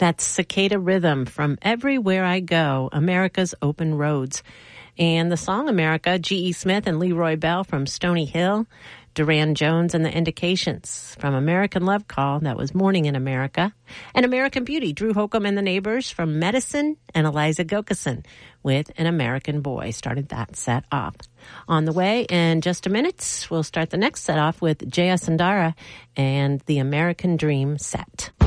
That's Cicada Rhythm from Everywhere I Go, America's Open Roads. And the song America, G.E. Smith and Leroy Bell from Stony Hill, Duran Jones and the Indications from American Love Call, that was Morning in America, and American Beauty, Drew Holcomb and the Neighbors from Medicine, and Eliza Gilkison with An American Boy started that set off. On the way in just a minute, we'll start the next set off with Jaya Sundara and the American Dream set.